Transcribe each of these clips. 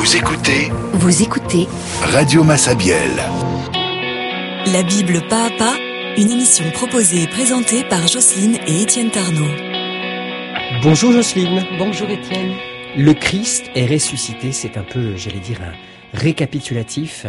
Vous écoutez Radio Massabielle. La Bible pas à pas, une émission proposée et présentée par Jocelyne et Étienne Tarnot. Bonjour Jocelyne. Bonjour Étienne. Le Christ est ressuscité, c'est un peu, j'allais dire, un récapitulatif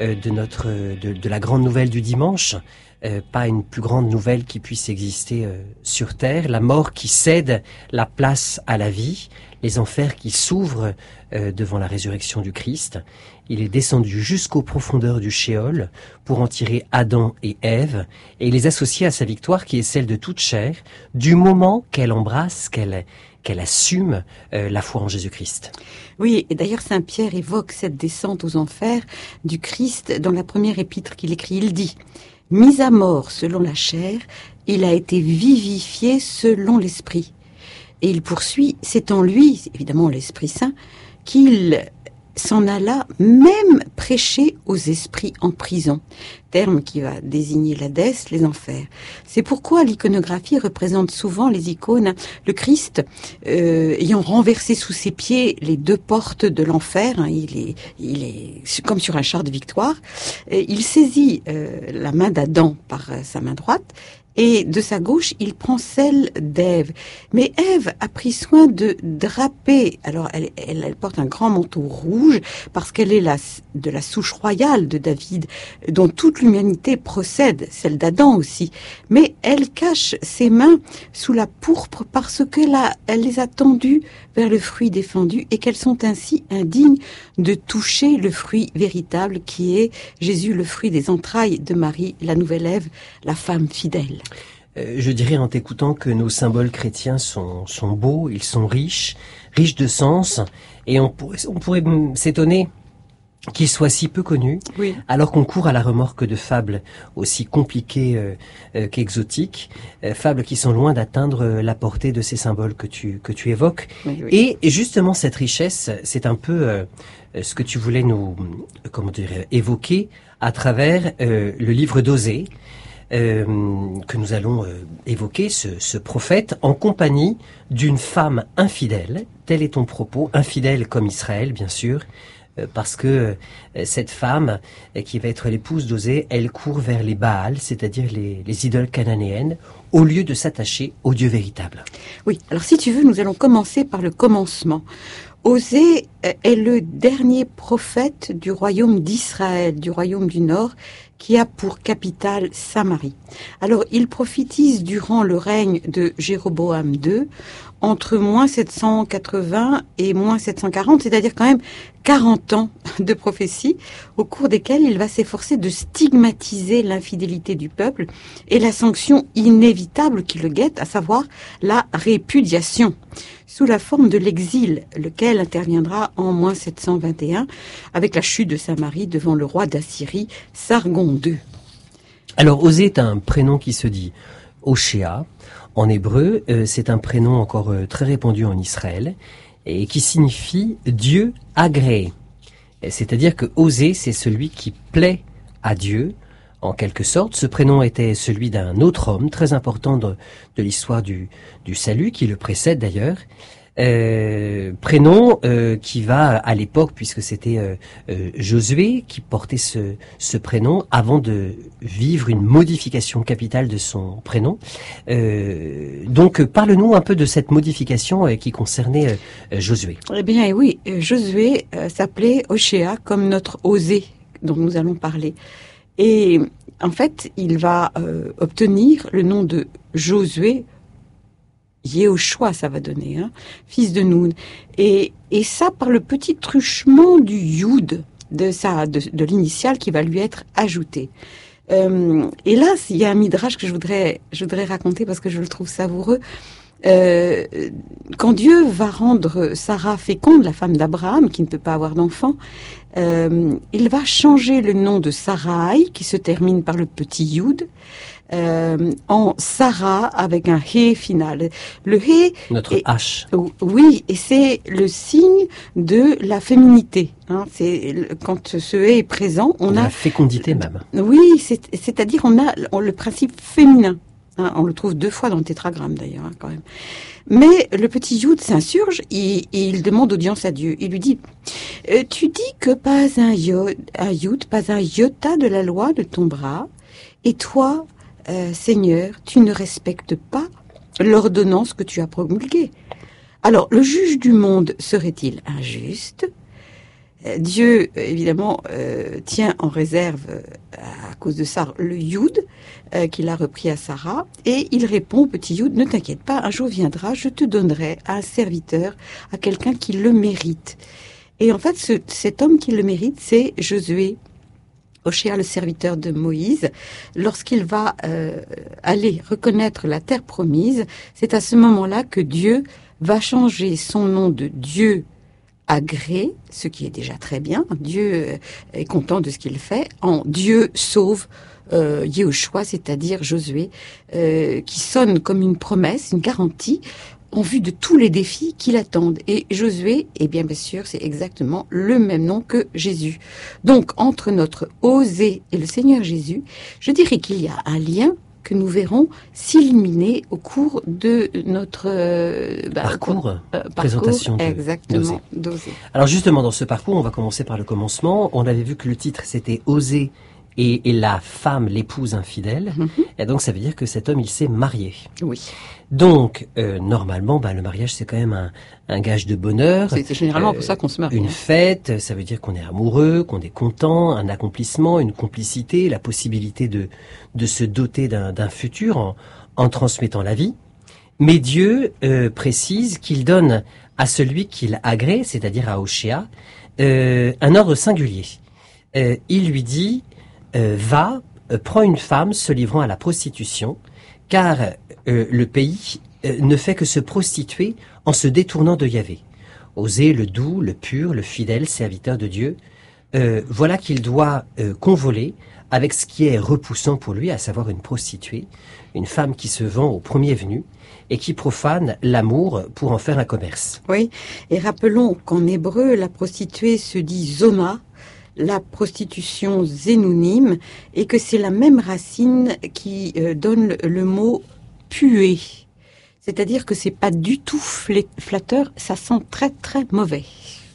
de la grande nouvelle du dimanche. Pas une plus grande nouvelle qui puisse exister sur terre. La mort qui cède la place à la vie, les enfers qui s'ouvrent devant la résurrection du Christ. Il est descendu jusqu'aux profondeurs du Sheol pour en tirer Adam et Ève et les associer à sa victoire qui est celle de toute chair, du moment qu'elle embrasse, qu'elle assume la foi en Jésus-Christ. Oui, et d'ailleurs Saint Pierre évoque cette descente aux enfers du Christ dans la première épître qu'il écrit. Il dit: mis à mort selon la chair, il a été vivifié selon l'esprit. Et il poursuit, c'est en lui, évidemment l'Esprit Saint, qu'il s'en alla même prêcher aux esprits en prison, terme qui va désigner l'Hadès, les enfers. C'est pourquoi l'iconographie représente souvent les icônes, le Christ ayant renversé sous ses pieds les deux portes de l'enfer, il est comme sur un char de victoire, il saisit la main d'Adam par sa main droite, et de sa gauche, il prend celle d'Ève. Mais Ève a pris soin de draper. Alors, elle porte un grand manteau rouge parce qu'elle est de la souche royale de David, dont toute l'humanité procède, celle d'Adam aussi. Mais elle cache ses mains sous la pourpre parce qu'elle les a tendues vers le fruit défendu et qu'elles sont ainsi indignes de toucher le fruit véritable qui est Jésus, le fruit des entrailles de Marie, la nouvelle Ève, la femme fidèle. Je dirais en t'écoutant que nos symboles chrétiens sont beaux, ils sont riches de sens, et on pourrait s'étonner qu'ils soient si peu connus, oui, alors qu'on court à la remorque de fables aussi compliquées qu'exotiques, fables qui sont loin d'atteindre la portée de ces symboles que tu évoques. Oui, oui. Et justement cette richesse, c'est un peu ce que tu voulais nous évoquer à travers le livre d'Osée, que nous allons évoquer, ce prophète en compagnie d'une femme infidèle. Tel est ton propos, infidèle comme Israël bien sûr, parce que cette femme qui va être l'épouse d'Osée, elle court vers les Baals, c'est-à-dire les idoles cananéennes, au lieu de s'attacher au Dieu véritable. Oui, alors si tu veux, nous allons commencer par le commencement. Osée est le dernier prophète du royaume d'Israël, du royaume du Nord, qui a pour capitale Samarie. Alors, il prophétise durant le règne de Jéroboam II, entre moins 780 et moins 740, c'est-à-dire quand même 40 ans de prophétie, au cours desquels il va s'efforcer de stigmatiser l'infidélité du peuple et la sanction inévitable qui le guette, à savoir la répudiation, sous la forme de l'exil, lequel interviendra en moins 721, avec la chute de Samarie devant le roi d'Assyrie, Sargon II. Alors, Osée est un prénom qui se dit Oshéa. En hébreu, c'est un prénom encore très répandu en Israël et qui signifie Dieu agréé. C'est-à-dire que Osée, c'est celui qui plaît à Dieu. En quelque sorte, ce prénom était celui d'un autre homme très important de l'histoire du salut, qui le précède d'ailleurs. Prénom qui va à l'époque, puisque c'était Josué qui portait ce prénom, avant de vivre une modification capitale de son prénom. Donc parle-nous un peu de cette modification qui concernait Josué. Eh bien oui, Josué s'appelait Oshéa, comme notre Osée dont nous allons parler. Et en fait, il va obtenir le nom de Josué, Yehoshua, ça va donner, fils de Noun. Et ça par le petit truchement du Yud, de l'initiale qui va lui être ajouté. Et là, il y a un midrash que je voudrais raconter parce que je le trouve savoureux. Quand Dieu va rendre Sarah féconde, la femme d'Abraham, qui ne peut pas avoir d'enfant, il va changer le nom de Sarai, qui se termine par le petit Yud, en Sarah avec un He final. Le He... Notre H. Oui, et c'est le signe de la féminité. C'est quand ce He est présent, on a... La fécondité même. Oui, c'est-à-dire on a le principe féminin. On le trouve 2 fois dans le tétragramme d'ailleurs, quand même. Mais le petit Yud s'insurge et il demande audience à Dieu. Il lui dit, tu dis que pas un Yud, pas un iota de la loi ne tombera, et toi, Seigneur, tu ne respectes pas l'ordonnance que tu as promulguée. Alors, le juge du monde serait-il injuste ? Dieu, évidemment, tient en réserve, à cause de ça, le Yud qu'il a repris à Sarah, et il répond au petit Yud, ne t'inquiète pas, un jour viendra, je te donnerai à un serviteur, à quelqu'un qui le mérite. Et en fait, cet homme qui le mérite, c'est Josué, Hoshea, le serviteur de Moïse. Lorsqu'il va aller reconnaître la terre promise, c'est à ce moment-là que Dieu va changer son nom de Dieu agré, ce qui est déjà très bien. Dieu est content de ce qu'il fait. En Dieu sauve Yehoshua, c'est-à-dire Josué, qui sonne comme une promesse, une garantie, en vue de tous les défis qui l'attendent. Et Josué, eh bien sûr, c'est exactement le même nom que Jésus. Donc, entre notre Osée et le Seigneur Jésus, je dirais qu'il y a un lien que nous verrons s'illuminer au cours de notre parcours, présentation d'Osée. Alors justement, dans ce parcours, on va commencer par le commencement. On avait vu que le titre, c'était Osée et la femme, l'épouse infidèle. Et donc, ça veut dire que cet homme, il s'est marié. Oui. Donc, normalement, le mariage, c'est quand même un gage de bonheur. C'est généralement pour ça qu'on se marie. Une fête, ça veut dire qu'on est amoureux, qu'on est content, un accomplissement, une complicité, la possibilité de se doter d'un futur en transmettant la vie. Mais Dieu précise qu'il donne à celui qu'il agrée, c'est-à-dire à Hoshea, un ordre singulier. Il lui dit, va, prends une femme se livrant à la prostitution, car le pays ne fait que se prostituer en se détournant de Yahvé. Osée, le doux, le pur, le fidèle serviteur de Dieu, voilà qu'il doit convoler avec ce qui est repoussant pour lui, à savoir une prostituée, une femme qui se vend au premier venu et qui profane l'amour pour en faire un commerce. Oui, et rappelons qu'en hébreu, la prostituée se dit zona, la prostitution zénonyme, et que c'est la même racine qui donne le mot puer. C'est-à-dire que c'est pas du tout flatteur, ça sent très très mauvais.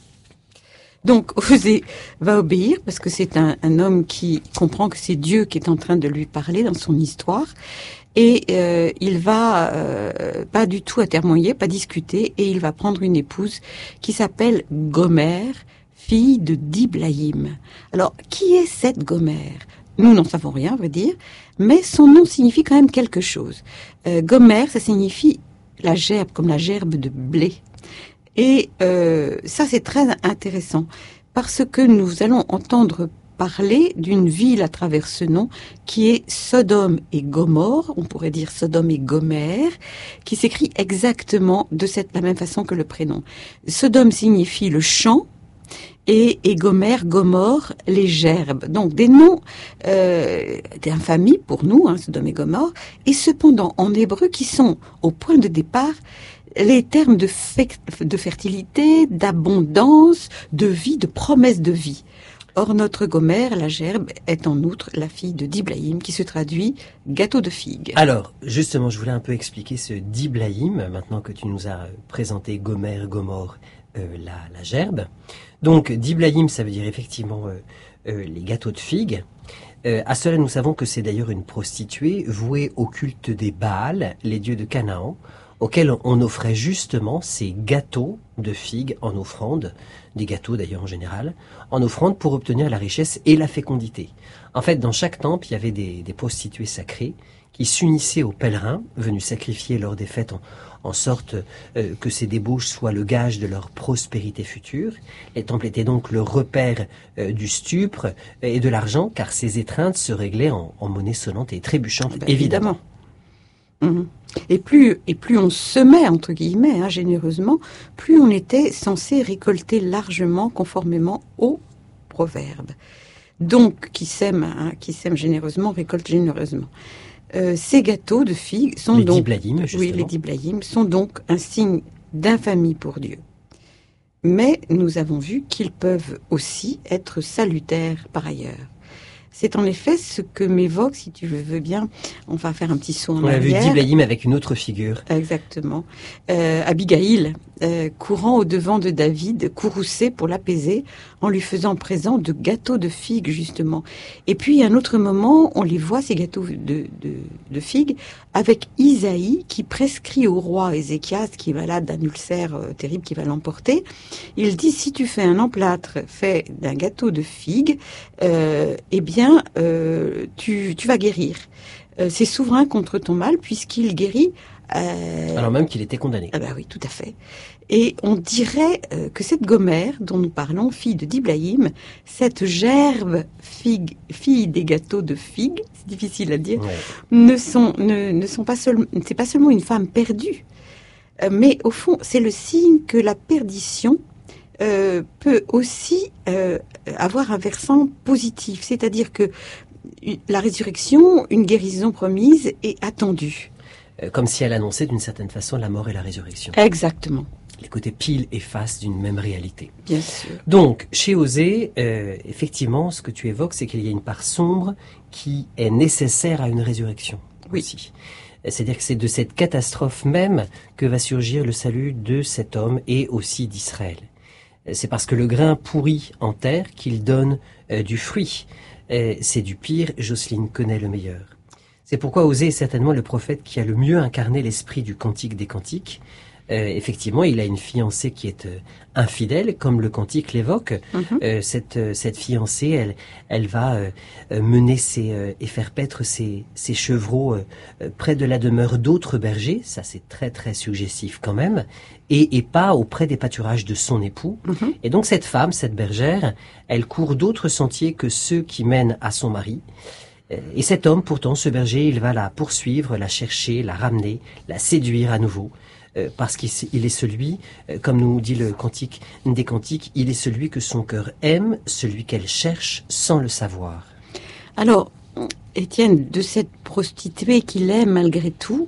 Donc Osée va obéir parce que c'est un homme qui comprend que c'est Dieu qui est en train de lui parler dans son histoire. Et il va pas du tout atermoyer, pas discuter, et il va prendre une épouse qui s'appelle Gomer, fille de Diblaïm. Alors, qui est cette Gomer ? Nous n'en savons rien, on va dire, mais son nom signifie quand même quelque chose. Gomer, ça signifie la gerbe, comme la gerbe de blé. Et ça, c'est très intéressant, parce que nous allons entendre parler d'une ville à travers ce nom, qui est Sodome et Gomorrhe, on pourrait dire Sodome et Gomer, qui s'écrit exactement de la même façon que le prénom. Sodome signifie le champ, et Gomorrhe, les gerbes. Donc des noms d'infamie pour nous, Sodome et Gomorrhe, et cependant en hébreu qui sont au point de départ les termes de fertilité, d'abondance, de vie, de promesse de vie. Or notre Gomer, la gerbe, est en outre la fille de Diblaïm, qui se traduit gâteau de figue. Alors, justement, je voulais un peu expliquer ce Diblaïm, maintenant que tu nous as présenté Gomer, Gomorrhe, la gerbe. Donc, Diblaïm, ça veut dire effectivement les gâteaux de figue. À cela, nous savons que c'est d'ailleurs une prostituée vouée au culte des Baals, les dieux de Canaan, auxquels on offrait justement ces gâteaux de figues en offrande, des gâteaux d'ailleurs en général, en offrande pour obtenir la richesse et la fécondité. En fait, dans chaque temple, il y avait des prostituées sacrées qui s'unissaient aux pèlerins venus sacrifier lors des fêtes en sorte que ces débauches soient le gage de leur prospérité future. Les temples étaient donc le repère du stupre et de l'argent, car ces étreintes se réglaient en monnaie sonnante et trébuchante, évidemment. Mmh. Et plus on semait, entre guillemets, généreusement, plus on était censé récolter largement, conformément au proverbe. Donc, qui sème généreusement, récolte généreusement. Ces gâteaux de figues sont les donc... diblaïm, justement. Oui, les diblaïm sont donc un signe d'infamie pour Dieu. Mais nous avons vu qu'ils peuvent aussi être salutaires par ailleurs. C'est en effet ce que m'évoque, si tu veux bien, on va faire un petit saut en arrière. On a vu Diblaïm avec une autre figure. Exactement. Abigail, courant au-devant de David, courroucée pour l'apaiser, en lui faisant présent de gâteaux de figues, justement. Et puis, à un autre moment, on les voit, ces gâteaux de figues, avec Isaïe, qui prescrit au roi Ézéchias, qui est malade d'un ulcère terrible qui va l'emporter. Il dit, si tu fais un emplâtre fait d'un gâteau de figues, eh bien, tu vas guérir. C'est souverain contre ton mal, puisqu'il guérit. Alors même qu'il était condamné. Ah bah oui, tout à fait. Et on dirait que cette Gomère, dont nous parlons, fille de Diblaïm, cette gerbe fille des gâteaux de figues, c'est difficile à dire, ne sont pas seulement, c'est pas seulement une femme perdue, mais au fond, c'est le signe que la perdition peut aussi avoir un versant positif, c'est-à-dire que la résurrection, une guérison promise, est attendue. Comme si elle annonçait d'une certaine façon la mort et la résurrection. Exactement. Les côtés pile et face d'une même réalité. Bien sûr. Donc, chez Osée, effectivement, ce que tu évoques, c'est qu'il y a une part sombre qui est nécessaire à une résurrection. Oui. Aussi. C'est-à-dire que c'est de cette catastrophe même que va surgir le salut de cet homme et aussi d'Israël. C'est parce que le grain pourrit en terre qu'il donne du fruit. C'est du pire, Jocelyne connaît le meilleur. C'est pourquoi Osée est certainement le prophète qui a le mieux incarné l'esprit du Cantique des Cantiques. Effectivement, il a une fiancée qui est infidèle, comme le Cantique l'évoque. Cette fiancée, elle va mener et faire paître ses chevreaux près de la demeure d'autres bergers. Ça, c'est très très suggestif quand même. Et pas auprès des pâturages de son époux. Et donc cette femme, cette bergère, elle court d'autres sentiers que ceux qui mènent à son mari. Et cet homme, pourtant, ce berger, il va la poursuivre, la chercher, la ramener, la séduire à nouveau, parce qu'il est celui, comme nous dit le Cantique des Cantiques, il est celui que son cœur aime, celui qu'elle cherche sans le savoir. Alors, Étienne, de cette prostituée qu'il aime malgré tout,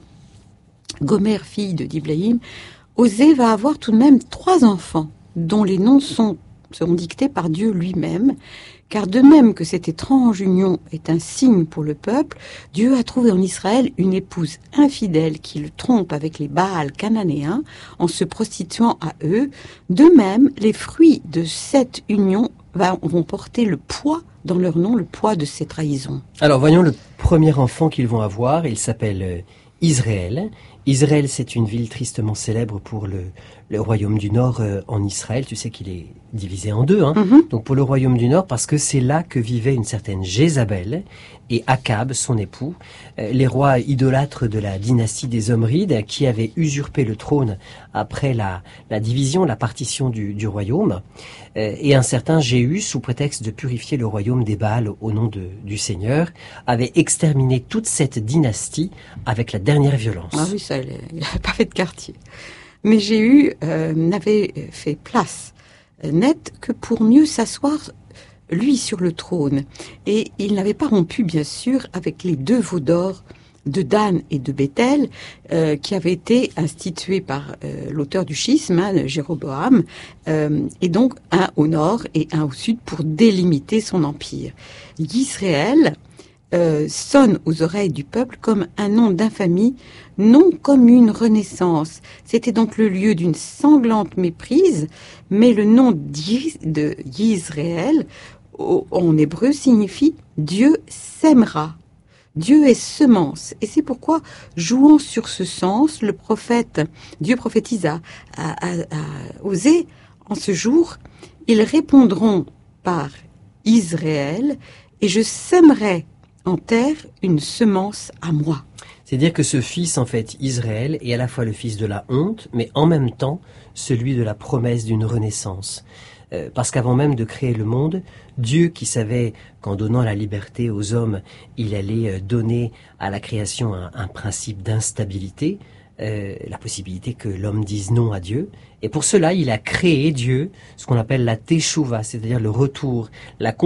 Gomère, fille de Diblaïm, Osée va avoir tout de même 3 enfants, dont les noms seront dictés par Dieu lui-même. Car de même que cette étrange union est un signe pour le peuple, Dieu a trouvé en Israël une épouse infidèle qui le trompe avec les Baals cananéens en se prostituant à eux. De même, les fruits de cette union vont porter le poids dans leur nom, le poids de ces trahisons. Alors voyons le premier enfant qu'ils vont avoir, il s'appelle Israël. Israël, c'est une ville tristement célèbre pour le royaume du Nord en Israël. Tu sais qu'il est divisé en 2. Donc pour le royaume du Nord, parce que c'est là que vivait une certaine Jézabel et Akab, son époux, les rois idolâtres de la dynastie des Omrides, qui avaient usurpé le trône après la division, la partition du royaume. Et un certain Jéhu, sous prétexte de purifier le royaume des Baals au nom du Seigneur, avait exterminé toute cette dynastie avec la dernière violence. Ah oui, ça, il n'a pas fait de quartier. Mais Jéhu n'avait fait place nette que pour mieux s'asseoir, lui, sur le trône. Et il n'avait pas rompu, bien sûr, avec les 2 veaux d'or de Dan et de Bethel, qui avaient été institués par l'auteur du schisme, Jéroboam, et donc un au nord et un au sud pour délimiter son empire. Israël sonne aux oreilles du peuple comme un nom d'infamie, non comme une renaissance. C'était donc le lieu d'une sanglante méprise, mais le nom d'Israël, en hébreu, signifie Dieu sèmera. Dieu est semence. Et c'est pourquoi, jouant sur ce sens, Dieu prophétise à Osée, en ce jour, ils répondront par Israël, et je sèmerai en terre une semence à moi. C'est-à-dire que ce fils, en fait, Israël, est à la fois le fils de la honte, mais en même temps celui de la promesse d'une renaissance. Parce qu'avant même de créer le monde, Dieu, qui savait qu'en donnant la liberté aux hommes, il allait donner à la création un principe d'instabilité, la possibilité que l'homme dise non à Dieu. Et pour cela, il a créé Dieu, ce qu'on appelle la teshuva, c'est-à-dire le retour, la